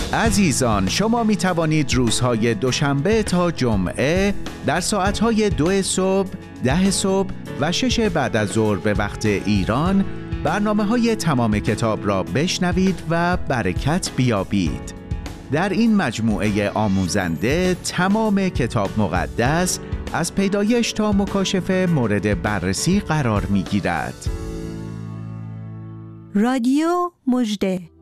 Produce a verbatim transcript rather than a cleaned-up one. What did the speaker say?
عزیزان، شما می توانید روزهای دوشنبه تا جمعه در ساعتهای دو صبح، ده صبح و شش بعد از ظهر به وقت ایران برنامه های تمام کتاب را بشنوید و برکت بیابید. در این مجموعه آموزنده تمام کتاب مقدس از پیدایش تا مکاشفه مورد بررسی قرار می گیرد. رادیو مژده.